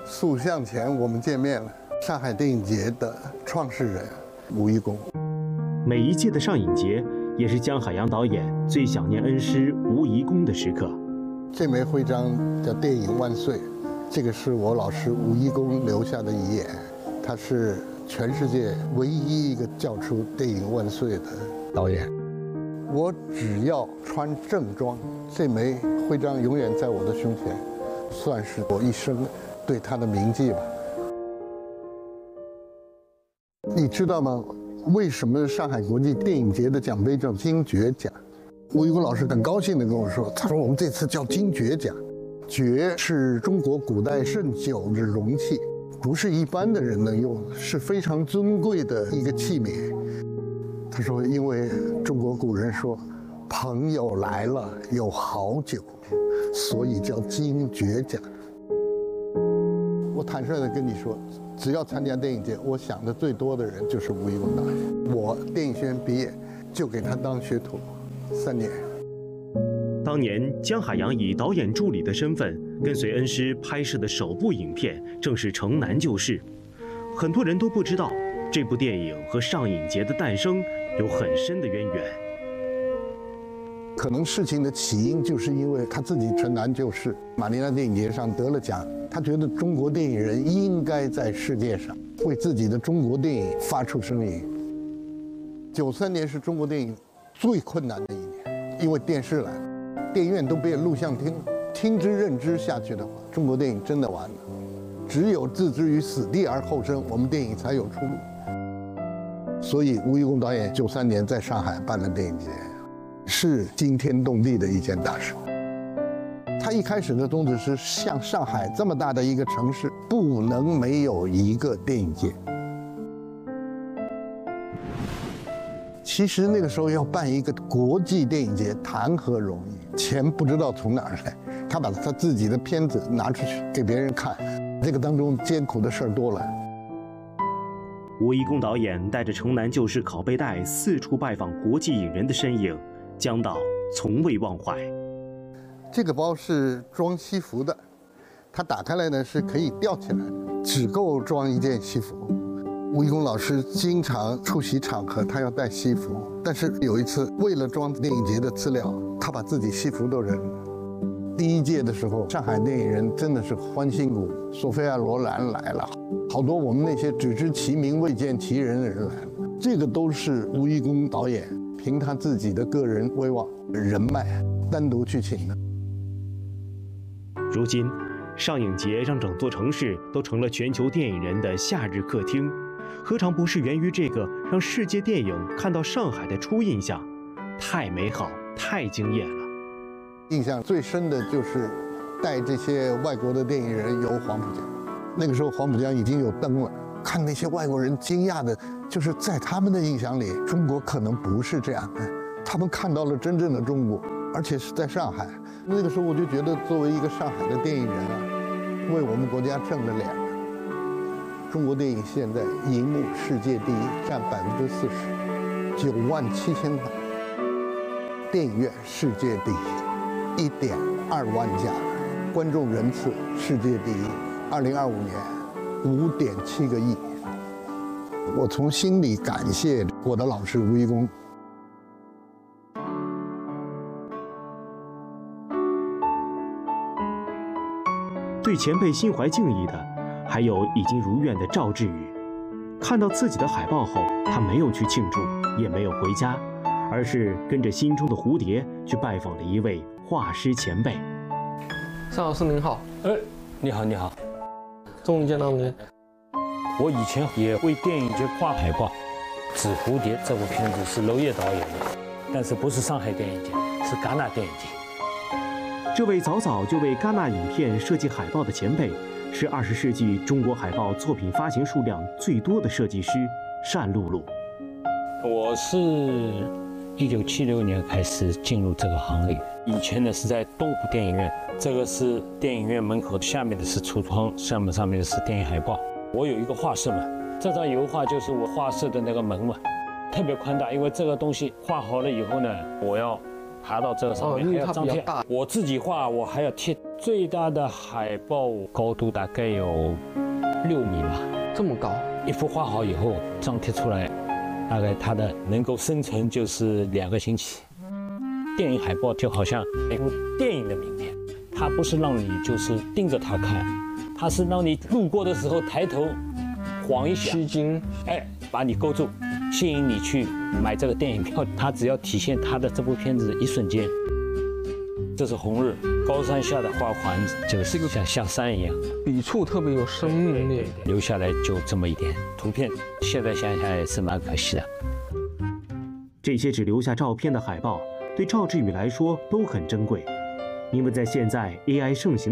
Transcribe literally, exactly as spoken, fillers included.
塑像前我们见面了，上海电影节的创始人吴贻弓。 每一届的上影节也是姜海洋导演最想念恩师吴贻弓的时刻。 这枚徽章叫“电影万岁”，这个是我老师吴贻弓留下的遗言，他是全世界唯一一个叫出“电影万岁”的导演。我只要穿正装，这枚徽章永远在我的胸前，算是我一生对他的铭记吧。你知道吗？为什么上海国际电影节的奖杯叫金爵奖？吴贻弓老师很高兴地跟我说，他说我们这次叫金爵奖，爵是中国古代盛酒的容器，不是一般的人能用，是非常尊贵的一个器皿。他说，因为中国古人说，朋友来了有好酒，所以叫金爵奖。我坦率地跟你说，只要参加电影节，我想的最多的人就是吴贻弓导演。我电影学院毕业就给他当学徒三年。 当年姜海洋以导演助理的身份跟随恩师拍摄的首部影片正是《城南旧事》，很多人都不知道这部电影和上影节的诞生有很深的渊源。 可能事情的起因就是因为他自己城南旧事，马尼拉电影节上得了奖，他觉得中国电影人应该在世界上为自己的中国电影发出声音。九三年是中国电影最困难的一年，因为电视来了，电影院都变录像厅，听之任之下去的话，中国电影真的完了。只有置之于死地而后生，我们电影才有出路。所以吴贻弓导演九三年在上海办了电影节，是惊天动地的一件大事。他一开始的宗旨是，像上海这么大的一个城市，不能没有一个电影节。其实那个时候要办一个国际电影节，谈何容易？钱不知道从哪儿来，他把他自己的片子拿出去给别人看，这个当中艰苦的事儿多了。 吴贻弓导演带着《城南旧事》拷贝带四处拜访国际影人的身影，姜导从未忘怀。 这个包是装西服的，它打开来呢是可以吊起来的，只够装一件西服。吴贻弓老师经常出席场合，他要带西服，但是有一次为了装电影节的资料，他把自己西服都扔了。第一届的时候，上海电影人真的是欢欣鼓舞，索菲亚·罗兰来了，好多我们那些只知其名未见其人的人来了。这个都是吴贻弓导演凭他自己的个人威望、人脉单独去请的。 如今，上影节让整座城市都成了全球电影人的夏日客厅，何尝不是源于这个让世界电影看到上海的初印象？太美好，太惊艳了。 印象最深的就是带这些外国的电影人游黄浦江，那个时候黄浦江已经有灯了，看那些外国人惊讶的，就是在他们的印象里，中国可能不是这样的，他们看到了真正的中国，而且是在上海。那个时候我就觉得，作为一个上海的电影人啊，为我们国家挣了脸了。中国电影现在银幕世界第一，占百分之四十，九万七千块；电影院世界第一，一点二万家；观众人次世界第一，二零二五年五点七个亿。我从心里感谢我的老师吴贻弓。 对前辈心怀敬意的，还有已经如愿的赵志宇。看到自己的海报后，他没有去庆祝，也没有回家，而是跟着心中的蝴蝶去拜访了一位画师前辈。 尚老师您好。 哎，你好，你好， 终于见到您。 我以前也为电影节画海报，《纸蝴蝶》这部片子是娄烨导演的，但是不是上海电影节，是戛纳电影节。 这位早早就为戛纳影片设计海报的前辈，是二十世纪中国海报作品发行数量最多的设计师单露露。 我是一九七六年开始进入这个行业，以前呢是在东湖电影院，这个是电影院门口，下面的是橱窗，上面上面的是电影海报。我有一个画室嘛，这张油画就是我画室的那个门嘛，特别宽大，因为这个东西画好了以后呢，我要爬到这个上面， 哦、 还要张贴。我自己画，我还要贴最大的海报高度大概有六米吧， 这么高。 一幅画好以后张贴出来，大概它的能够生存就是两个星期。电影海报就好像一部电影的名片，它不是让你就是盯着它看，它是让你路过的时候抬头晃一下， 吸睛， 哎，把你勾住，吸引你去买这个电影票。它只要体现它的这部片子一瞬间。这是红日，高山下的花环，就是像下山一样， 笔触特别有生命力。 留下来就这么一点图片，现在想想也是蛮可惜的。 这些只留下照片的海报，对赵志宇来说都很珍贵，因为在现在 A I 盛行